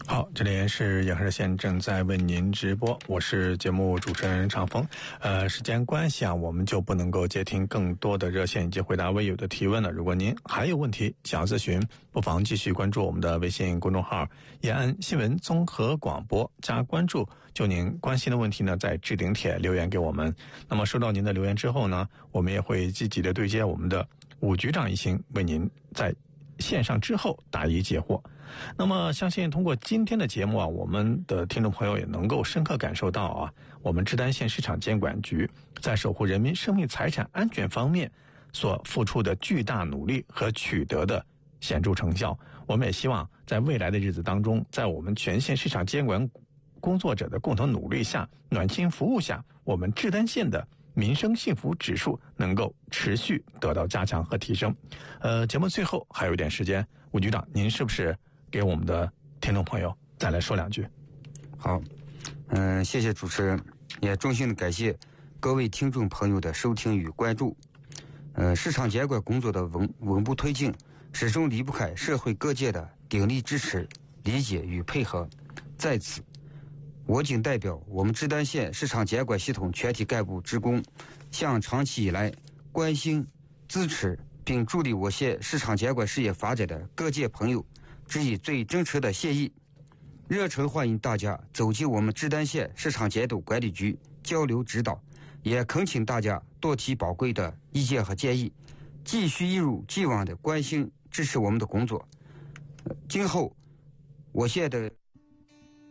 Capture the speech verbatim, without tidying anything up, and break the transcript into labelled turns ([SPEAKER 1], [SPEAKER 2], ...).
[SPEAKER 1] 好，这里是延河县正在为您直播，我是节目主持人常峰。呃，时间关系啊，我们就不能够接听更多的热线以及回答微友的提问了。如果您还有问题想要咨询，不妨继续关注我们的微信公众号延安新闻综合广播，加关注，就您关心的问题呢，在置顶帖留言给我们。那么收到您的留言之后呢，我们也会积极的对接我们的武局长一行，为您在线上之后答疑解惑。那么相信通过今天的节目啊，我们的听众朋友也能够深刻感受到啊，我们志丹县市场监管局在守护人民生命财产安全方面所付出的巨大努力和取得的显著成效。我们也希望在未来的日子当中，在我们全县市场监管工作者的共同努力下，暖心服务下，我们志丹县的民生幸福指数能够持续得到加强和提升。呃，节目最后还有一点时间，武局长，您是不是给我们的听众朋友再来说两句？
[SPEAKER 2] 好，嗯、呃，谢谢主持人，也衷心的感谢各位听众朋友的收听与关注。呃，市场监管工作的稳稳步推进，始终离不开社会各界的鼎力支持、理解与配合。在此，我谨代表我们志丹县市场监管系统全体干部职工，向长期以来关心、支持并助力我县市场监管事业发展的各界朋友，致以最真诚的谢意，热诚欢迎大家走进我们志丹县市场监督管理局交流指导，也恳请大家多提宝贵的意见和建议，继续一如既往的关心支持我们的工作。今后我县的